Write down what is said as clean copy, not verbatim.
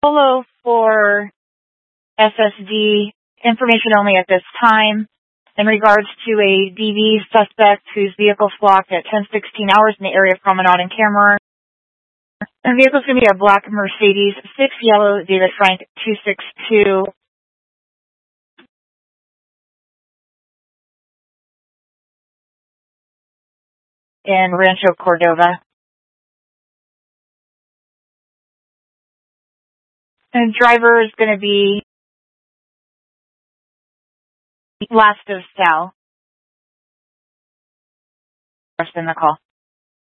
Solo for SSD, information only at this time. In regards to a DV suspect whose vehicle flocked at 10:16 hours in the area of Promenade and Cameron. And the vehicle's going to be a black Mercedes 6 yellow David Frank 262. In Rancho Cordova. And driver is going to be last of Sal. In the call.